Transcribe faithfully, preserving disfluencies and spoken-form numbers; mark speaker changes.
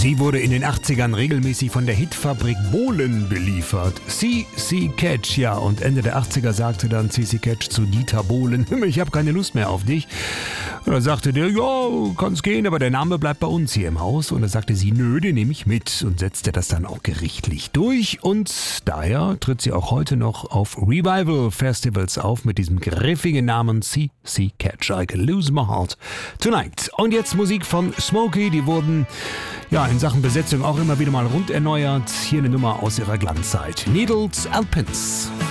Speaker 1: Sie wurde in den achtzigern regelmäßig von der Hitfabrik Bohlen beliefert. C C Catch, ja, und Ende der achtziger sagte dann C C Catch zu Dieter Bohlen, ich habe keine Lust mehr auf dich. Und da sagte der, ja, kann's gehen, aber der Name bleibt bei uns hier im Haus. Und da sagte sie, nö, den nehme ich mit und setzte das dann auch gerichtlich durch. Und daher tritt sie auch heute noch auf Revival-Festivals auf mit diesem griffigen Namen C C Catch. I Can Lose My Heart Tonight. Und jetzt Musik von Smokey, die wurden ja in Sachen Besetzung auch immer wieder mal rund erneuert. Hier eine Nummer aus ihrer Glanzzeit. Needles and Pins.